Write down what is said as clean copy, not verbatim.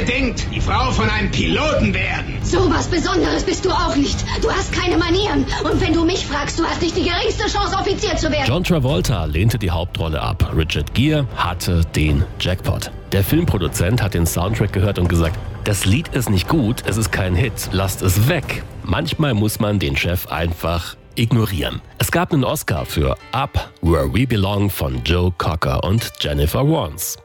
unbedingt die Frau von einem Piloten werden. So was Besonderes bist du auch nicht. Du hast keine Manieren. Und wenn du mich fragst, du hast nicht die geringste Chance, Offizier zu werden. John Travolta lehnte die Hauptrolle ab. Richard Gere hatte den Jackpot. Der Filmproduzent hat den Soundtrack gehört und gesagt, das Lied ist nicht gut, es ist kein Hit, lasst es weg. Manchmal muss man den Chef einfach ignorieren. Es gab einen Oscar für Up Where We Belong von Joe Cocker und Jennifer Warnes.